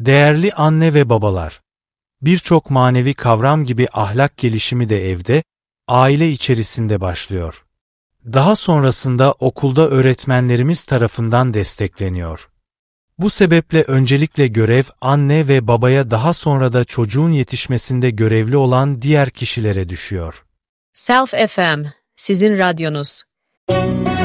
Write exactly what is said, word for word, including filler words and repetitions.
Değerli anne ve babalar, birçok manevi kavram gibi ahlak gelişimi de evde, aile içerisinde başlıyor. Daha sonrasında okulda öğretmenlerimiz tarafından destekleniyor. Bu sebeple öncelikle görev anne ve babaya, daha sonra da çocuğun yetişmesinde görevli olan diğer kişilere düşüyor. Self F M, sizin radyonuz.